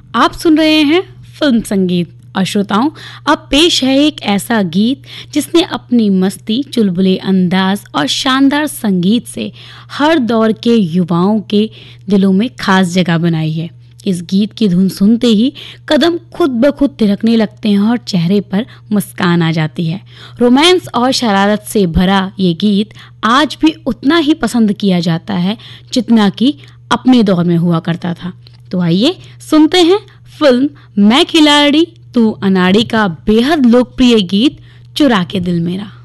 आप सुन रहे हैं फिल्म संगीत और श्रोताओं, अब पेश है एक ऐसा गीत जिसने अपनी मस्ती, चुलबुले अंदाज और शानदार संगीत से हर दौर के युवाओं के दिलों में खास जगह बनाई है। इस गीत की धुन सुनते ही कदम खुद ब खुद थिरकने लगते हैं और चेहरे पर मुस्कान आ जाती है। रोमांस और शरारत से भरा ये गीत आज भी उतना ही पसंद किया जाता है जितना कि अपने दौर में हुआ करता था। तो आइए सुनते हैं फिल्म मैं खिलाड़ी तू अनाड़ी का बेहद लोकप्रिय गीत चुरा के दिल मेरा।